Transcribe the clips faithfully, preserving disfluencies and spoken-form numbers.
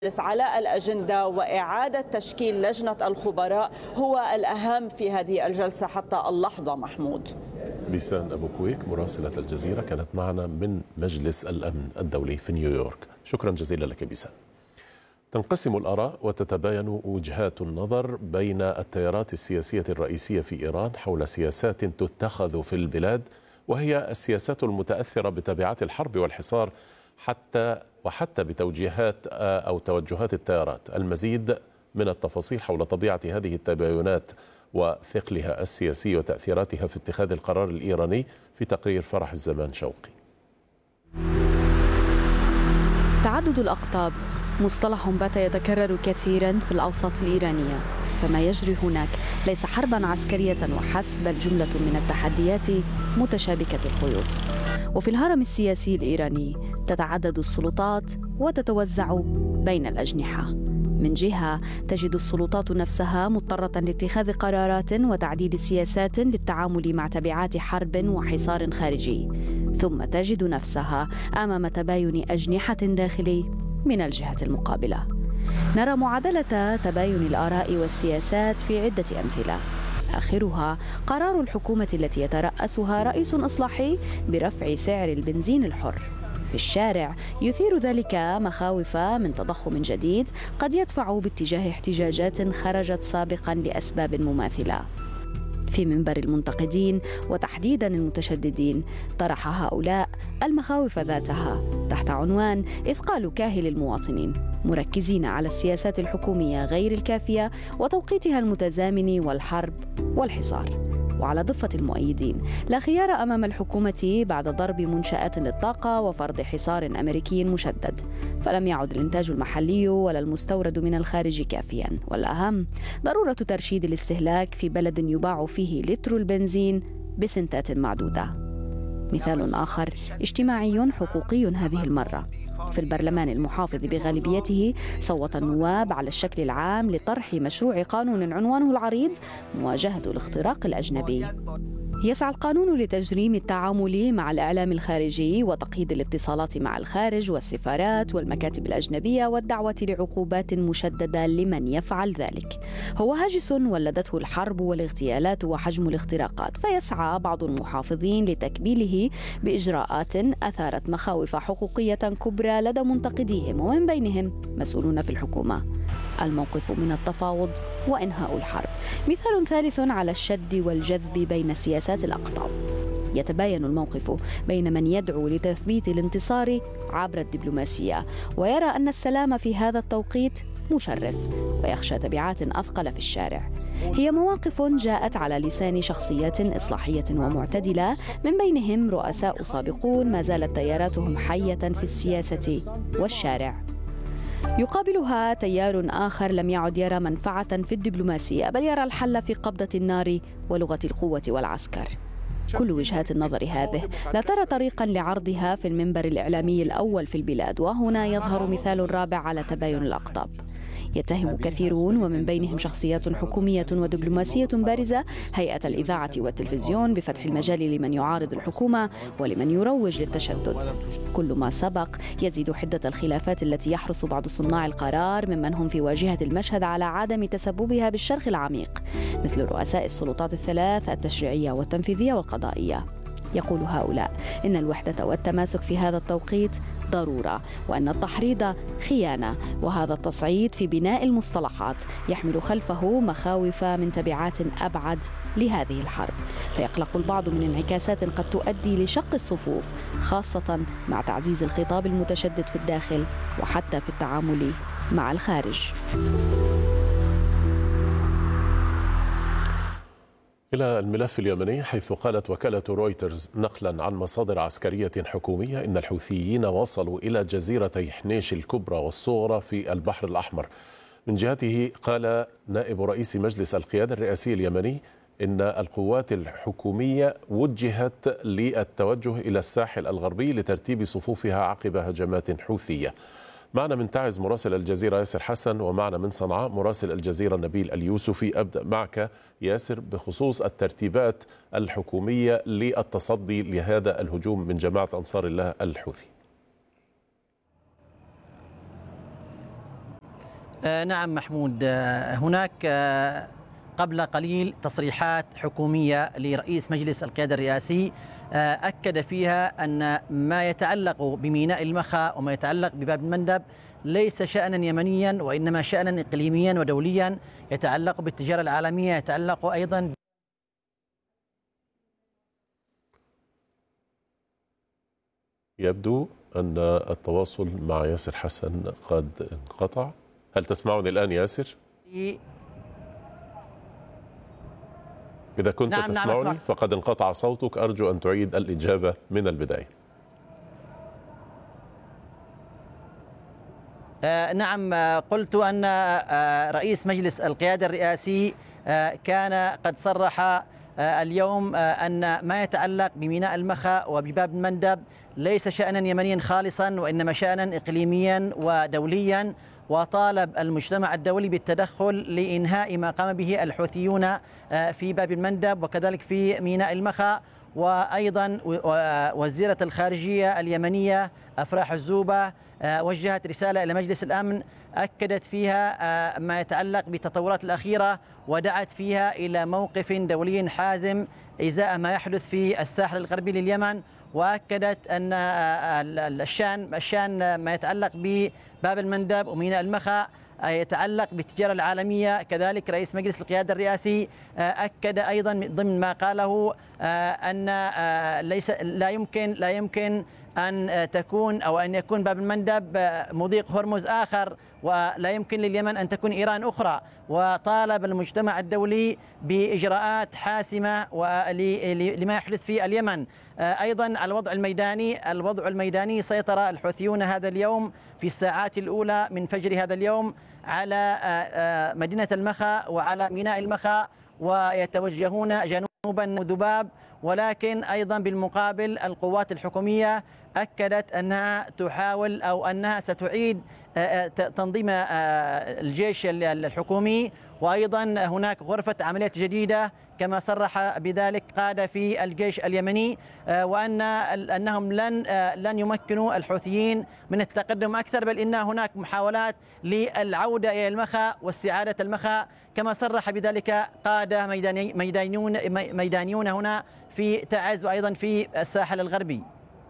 على الأجندة وإعادة تشكيل لجنة الخبراء هو الأهم في هذه الجلسة حتى اللحظة. محمود بيسان أبو كويك مراسلة الجزيرة كانت معنا من مجلس الأمن الدولي في نيويورك. شكرا جزيلا لك بيسان. تنقسم الآراء وتتباين وجهات النظر بين التيارات السياسية الرئيسية في إيران حول سياسات تتخذ في البلاد، وهي السياسات المتأثرة بتبعات الحرب والحصار حتى وحتى بتوجيهات أو توجهات التيارات. المزيد من التفاصيل حول طبيعة هذه التباينات وثقلها السياسي وتأثيراتها في اتخاذ القرار الإيراني في تقرير فرح الزمان شوقي. تعدد الأقطاب مصطلح بات يتكرر كثيرا في الأوساط الإيرانية، فما يجري هناك ليس حربا عسكرية وحسب، بل جملة من التحديات متشابكة الخيوط. وفي الهرم السياسي الإيراني تتعدد السلطات وتتوزع بين الأجنحة. من جهة تجد السلطات نفسها مضطرة لاتخاذ قرارات وتعديل سياسات للتعامل مع تبعات حرب وحصار خارجي، ثم تجد نفسها أمام تباين أجنحة داخلي من الجهة المقابلة. نرى معادلة تباين الآراء والسياسات في عدة أمثلة، آخرها قرار الحكومة التي يترأسها رئيس إصلاحي برفع سعر البنزين الحر. في الشارع يثير ذلك مخاوف من تضخم جديد قد يدفع باتجاه احتجاجات خرجت سابقا لأسباب مماثلة. في منبر المنتقدين وتحديدا المتشددين طرح هؤلاء المخاوف ذاتها تحت عنوان إثقال كاهل المواطنين، مركزين على السياسات الحكومية غير الكافية وتوقيتها المتزامن والحرب والحصار. وعلى ضفة المؤيدين لا خيار أمام الحكومة بعد ضرب منشآت للطاقة وفرض حصار أمريكي مشدد، فلم يعد الإنتاج المحلي ولا المستورد من الخارج كافيا، والأهم ضرورة ترشيد الاستهلاك في بلد يباع فيه لتر البنزين بسنتات معدودة. مثال آخر اجتماعي حقوقي هذه المرة. في البرلمان المحافظ بغالبيته صوت النواب على الشكل العام لطرح مشروع قانون عنوانه العريض مواجهة الاختراق الأجنبي. يسعى القانون لتجريم التعامل مع الإعلام الخارجي وتقييد الاتصالات مع الخارج والسفارات والمكاتب الأجنبية والدعوة لعقوبات مشددة لمن يفعل ذلك. هو هاجس ولدته الحرب والاغتيالات وحجم الاختراقات، فيسعى بعض المحافظين لتكبيله بإجراءات أثارت مخاوف حقوقية كبرى لدى منتقديهم ومن بينهم مسؤولون في الحكومة. الموقف من التفاوض وإنهاء الحرب مثال ثالث على الشد والجذب بين سياسات الأقطاب. يتباين الموقف بين من يدعو لتثبيت الانتصار عبر الدبلوماسية ويرى أن السلام في هذا التوقيت مشرف ويخشى تبعات أثقل في الشارع. هي مواقف جاءت على لسان شخصيات إصلاحية ومعتدلة، من بينهم رؤساء سابقون ما زالت تياراتهم حية في السياسة والشارع. يقابلها تيار آخر لم يعد يرى منفعة في الدبلوماسية، بل يرى الحل في قبضة النار ولغة القوة والعسكر. كل وجهات النظر هذه لا ترى طريقا لعرضها في المنبر الإعلامي الأول في البلاد، وهنا يظهر مثال رابع على تباين الأقطاب. يتهم كثيرون ومن بينهم شخصيات حكومية ودبلوماسية بارزة هيئة الإذاعة والتلفزيون بفتح المجال لمن يعارض الحكومة ولمن يروج للتشدد. كل ما سبق يزيد حدة الخلافات التي يحرص بعض صناع القرار ممن هم في واجهة المشهد على عدم تسببها بالشرخ العميق، مثل رؤساء السلطات الثلاث التشريعية والتنفيذية والقضائية. يقول هؤلاء إن الوحدة والتماسك في هذا التوقيت ضرورة، وأن التحريض خيانة، وهذا التصعيد في بناء المصطلحات يحمل خلفه مخاوف من تبعات أبعد لهذه الحرب، فيقلق البعض من انعكاسات قد تؤدي لشق الصفوف، خاصة مع تعزيز الخطاب المتشدد في الداخل وحتى في التعامل مع الخارج. إلى الملف اليمني، حيث قالت وكالة رويترز نقلا عن مصادر عسكرية حكومية إن الحوثيين وصلوا إلى جزيرتي حنيش الكبرى والصغرى في البحر الأحمر. من جهته قال نائب رئيس مجلس القيادة الرئاسي اليمني إن القوات الحكومية وجهت للتوجه إلى الساحل الغربي لترتيب صفوفها عقب هجمات حوثية. معنا من تعز مراسل الجزيرة ياسر حسن، ومعنا من صنعاء مراسل الجزيرة نبيل اليوسفي. أبدأ معك ياسر بخصوص الترتيبات الحكومية للتصدي لهذا الهجوم من جماعة أنصار الله الحوثي. نعم محمود، هناك قبل قليل تصريحات حكومية لرئيس مجلس القيادة الرئاسي أكد فيها أن ما يتعلق بميناء المخا وما يتعلق بباب المندب ليس شأنا يمنيا وإنما شأنا إقليميا ودوليا يتعلق بالتجارة العالمية، يتعلق أيضا. يبدو أن التواصل مع ياسر حسن قد انقطع. هل تسمعني الآن ياسر؟ إذا كنت نعم تسمعني نعم فقد انقطع صوتك، أرجو أن تعيد الإجابة من البداية. آه نعم، قلت أن آه رئيس مجلس القيادة الرئاسي آه كان قد صرح آه اليوم آه أن ما يتعلق بميناء المخا وبباب المندب ليس شأنا يمنيا خالصا وإنما شأنا إقليميا ودوليا، وطالب المجتمع الدولي بالتدخل لإنهاء ما قام به الحوثيون في باب المندب وكذلك في ميناء المخا. وأيضا وزيرة الخارجية اليمنية أفراح الزوبة وجهت رسالة إلى مجلس الأمن أكدت فيها ما يتعلق بالتطورات الأخيرة ودعت فيها إلى موقف دولي حازم إزاء ما يحدث في الساحل الغربي لليمن، وأكدت أن الشان الشان ما يتعلق بباب المندب وميناء المخا يتعلق بالتجارة العالمية. كذلك رئيس مجلس القيادة الرئاسي أكد أيضا ضمن ما قاله أن ليس لا يمكن لا يمكن أن تكون أو أن يكون باب المندب مضيق هرمز آخر، ولا يمكن لليمن أن تكون إيران أخرى، وطالب المجتمع الدولي بإجراءات حاسمة لما يحدث في اليمن. أيضا الوضع الميداني الوضع الميداني سيطر الحوثيون هذا اليوم في الساعات الأولى من فجر هذا اليوم على مدينة المخا وعلى ميناء المخا، ويتوجهون جنوبا ذباب، ولكن أيضا بالمقابل القوات الحكومية أكدت أنها تحاول أو أنها ستعيد تنظيم الجيش الحكومي، وأيضا هناك غرفة عمليات جديدة كما صرح بذلك قادة في الجيش اليمني، وأن أنهم لن لن يمكنوا الحوثيين من التقدم أكثر، بل إن هناك محاولات للعودة إلى المخا واستعادة المخا كما صرح بذلك قادة ميداني ميدانيون ميدانيون هنا في تعز وأيضا في الساحل الغربي.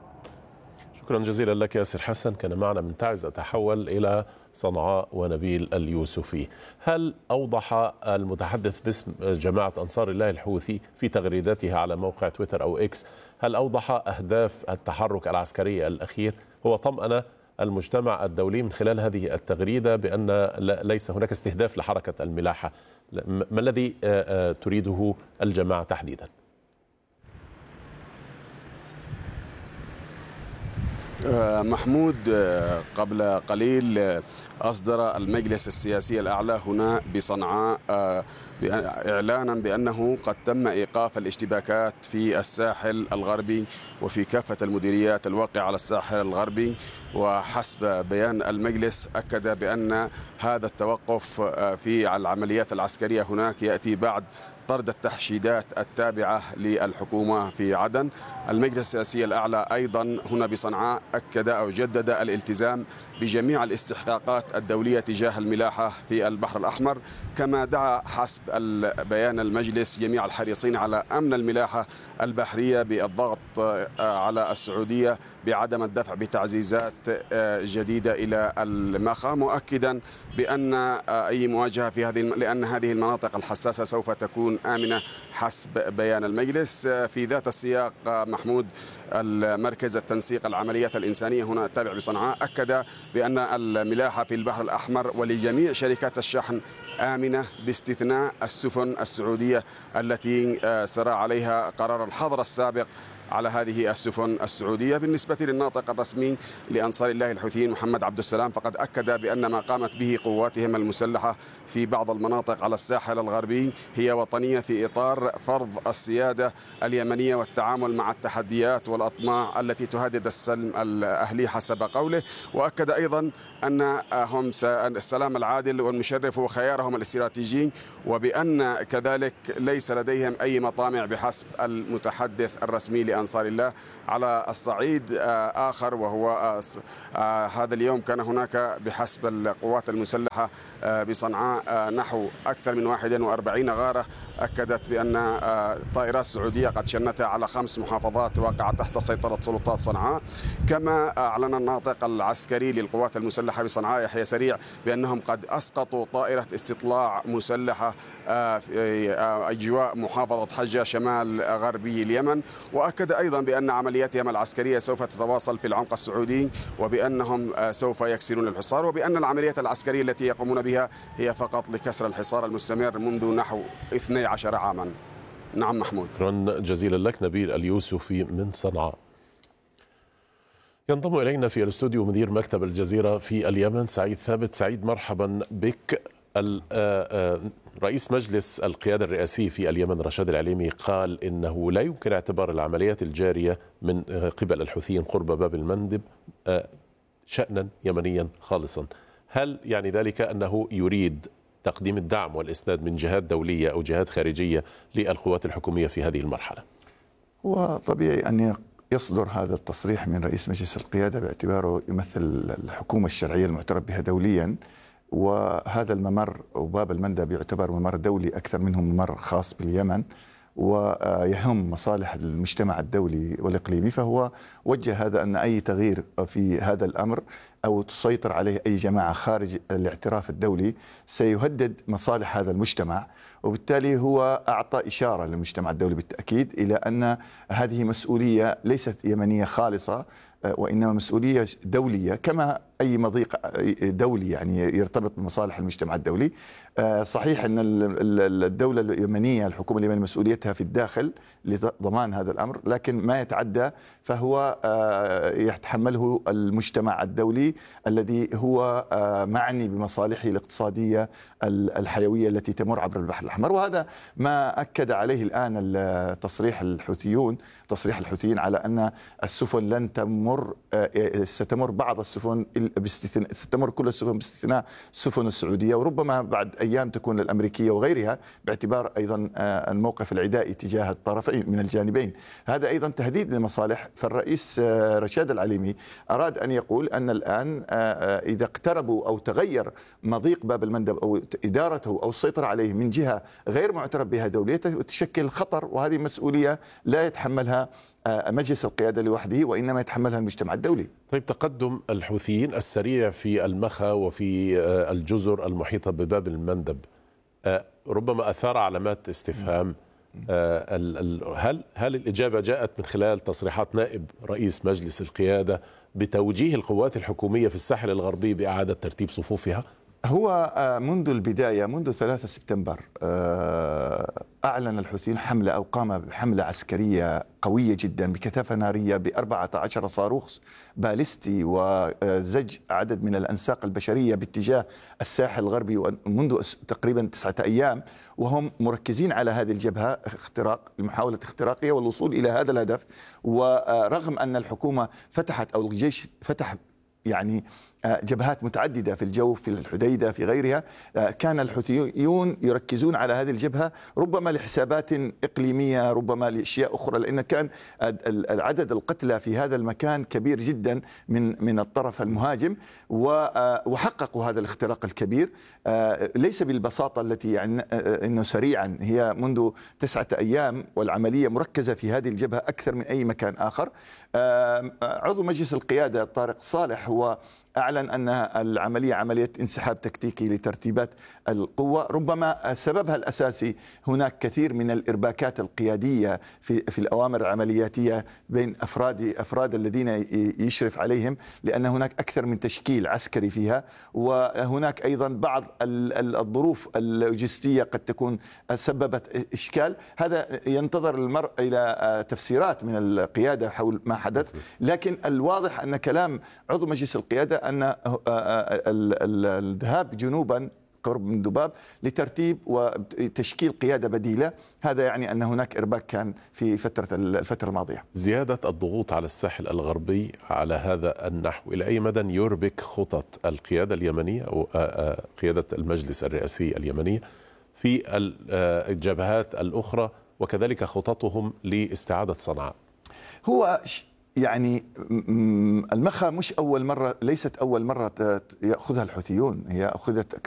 شكرا جزيلا لك ياسر حسن، كان معنا من تعز. أتحول إلى صنعاء ونبيل اليوسفي. هل أوضح المتحدث باسم جماعة أنصار الله الحوثي في تغريدته على موقع تويتر أو إكس، هل أوضح أهداف التحرك العسكري الأخير؟ هو طمأن المجتمع الدولي من خلال هذه التغريدة بأن ليس هناك استهداف لحركة الملاحة. ما الذي تريده الجماعة تحديدا؟ محمود، قبل قليل أصدر المجلس السياسي الأعلى هنا بصنعاء إعلانا بأنه قد تم إيقاف الاشتباكات في الساحل الغربي وفي كافة المديريات الواقعة على الساحل الغربي. وحسب بيان المجلس أكد بأن هذا التوقف في العمليات العسكرية هناك يأتي بعد طرد التحشيدات التابعة للحكومة في عدن. المجلس السياسي الأعلى أيضا هنا بصنعاء أكد أو جدد الالتزام بجميع الاستحقاقات الدولية تجاه الملاحة في البحر الأحمر، كما دعا حسب بيان المجلس جميع الحريصين على أمن الملاحة البحرية بالضغط على السعودية بعدم الدفع بتعزيزات جديدة إلى المخا، مؤكدا بأن أي مواجهة في هذه لأن هذه المناطق الحساسة سوف تكون آمنة حسب بيان المجلس. في ذات السياق محمود، المركز التنسيق العمليات الإنسانية هنا التابع بصنعاء أكد بأن الملاحة في البحر الأحمر ولجميع شركات الشحن آمنة باستثناء السفن السعودية التي سرى عليها قرار الحظر السابق على هذه السفن السعودية. بالنسبة للناطق الرسمي لأنصار الله الحوثيين محمد عبد السلام، فقد أكد بأن ما قامت به قواتهم المسلحة في بعض المناطق على الساحل الغربي هي وطنية في إطار فرض السيادة اليمنية والتعامل مع التحديات والأطماع التي تهدد السلم الأهلي حسب قوله. وأكد أيضا أن هم السلام العادل والمشرف هو خيارهم الاستراتيجي، وبأن كذلك ليس لديهم أي مطامع بحسب المتحدث الرسمي لأنصار الله. على الصعيد آخر وهو هذا اليوم كان هناك بحسب القوات المسلحة بصنعاء نحو أكثر من واحد وأربعين غارة أكدت بأن الطائرات السعودية قد شنتها على خمس محافظات واقعة تحت سيطرة سلطات صنعاء. كما أعلن الناطق العسكري للقوات المسلحة بصنعاء يحيى سريع بأنهم قد أسقطوا طائرة استطلاع مسلحة في أجواء محافظة حجة شمال غربي اليمن، وأكد أيضا بأن عملياتهم العسكرية سوف تتواصل في العمق السعودي، وبأنهم سوف يكسرون الحصار، وبأن العمليات العسكرية التي يقومون بها هي فقط لكسر الحصار المستمر منذ نحو اثني عشر عاما. نعم محمود. شكرا جزيلا لك نبيل اليوسفي من صنعاء. ينضم إلينا في الاستوديو مدير مكتب الجزيرة في اليمن سعيد ثابت. سعيد مرحبا بك. رئيس مجلس القيادة الرئاسي في اليمن رشاد العليمي قال إنه لا يمكن اعتبار العمليات الجارية من قبل الحوثيين قرب باب المندب شأنا يمنيا خالصا. هل يعني ذلك أنه يريد تقديم الدعم والإسناد من جهات دولية أو جهات خارجية للقوات الحكومية في هذه المرحلة؟ هو طبيعي أن يصدر هذا التصريح من رئيس مجلس القيادة باعتباره يمثل الحكومة الشرعية المعترف بها دوليا، وهذا الممر وباب المندب يعتبر ممر دولي أكثر منه ممر خاص باليمن ويهم مصالح المجتمع الدولي والإقليمي، فهو وجه هذا أن أي تغيير في هذا الأمر أو تسيطر عليه أي جماعة خارج الاعتراف الدولي سيهدد مصالح هذا المجتمع، وبالتالي هو أعطى إشارة للمجتمع الدولي بالتأكيد إلى أن هذه مسؤولية ليست يمنية خالصة وإنما مسؤولية دولية كما أي مضيق دولي يعني يرتبط بمصالح المجتمع الدولي. صحيح أن الدولة اليمنية الحكومة اليمنية مسؤوليتها في الداخل لضمان هذا الأمر، لكن ما يتعدى فهو يتحمله المجتمع الدولي الذي هو معني بمصالحه الاقتصادية الحيوية التي تمر عبر البحر الأحمر. وهذا ما أكد عليه الآن تصريح الحوثيون تصريح الحوثيين على أن السفن لن تمر، ستمر بعض السفن باستثناء ستمر كل السفن باستثناء السفن السعودية، وربما بعد أيام تكون الأمريكية وغيرها باعتبار أيضا الموقف العدائي تجاه الطرفين من الجانبين. هذا أيضا تهديد للمصالح. فالرئيس رشاد العليمي أراد أن يقول أن الآن إذا اقتربوا أو تغير مضيق باب المندب أو إدارته أو السيطرة عليه من جهة غير معترف بها دولية تشكل خطر، وهذه مسؤولية لا يتحملها مجلس القيادة لوحده وإنما يتحملها المجتمع الدولي. طيب، تقدم الحوثيين السريع في المخا وفي الجزر المحيطة بباب المندب ربما أثار علامات استفهام. هل هل الإجابة جاءت من خلال تصريحات نائب رئيس مجلس القيادة بتوجيه القوات الحكومية في الساحل الغربي بإعادة ترتيب صفوفها؟ هو منذ البداية منذ ثلاثة سبتمبر أعلن الحوثيين حملة أو قام بحملة عسكرية قوية جدا بكثافة نارية بأربعة عشر صاروخ باليستي وزج عدد من الأنساق البشرية باتجاه الساحل الغربي منذ تقريبا تسعة أيام، وهم مركزين على هذه الجبهة اختراق محاولة اختراقها والوصول إلى هذا الهدف. ورغم أن الحكومة فتحت أو الجيش فتح يعني جبهات متعددة في الجو في الحديدة في غيرها، كان الحوثيون يركزون على هذه الجبهة ربما لحسابات إقليمية ربما لأشياء أخرى، لأن كان العدد القتلى في هذا المكان كبير جدا من من الطرف المهاجم، وحققوا هذا الاختراق الكبير ليس بالبساطة التي يعني إنه سريعا، هي منذ تسعة أيام والعملية مركزة في هذه الجبهة أكثر من أي مكان آخر. عضو مجلس القيادة طارق صالح هو أعلن أن العملية عملية انسحاب تكتيكي لترتيبات القوة، ربما سببها الأساسي هناك كثير من الإرباكات القيادية في في الأوامر العملياتية بين أفراد أفراد الذين يشرف عليهم، لأن هناك أكثر من تشكيل عسكري فيها، وهناك أيضا بعض الظروف اللوجستية قد تكون سببت إشكال. هذا ينتظر المرء إلى تفسيرات من القيادة حول ما حدث، لكن الواضح أن كلام عضو مجلس القيادة أن الذهاب جنوبا قرب من دباب لترتيب وتشكيل قيادة بديلة. هذا يعني أن هناك إرباك كان في فترة الفترة الماضية. زيادة الضغوط على الساحل الغربي على هذا النحو إلى أي مدى يربك خطط القيادة اليمنية أو قيادة المجلس الرئاسي اليمني في الجبهات الأخرى وكذلك خططهم لاستعادة صنعاء؟ هو يعني المخا مش أول مرة، ليست أول مرة يأخذها الحوثيون، هي أخذت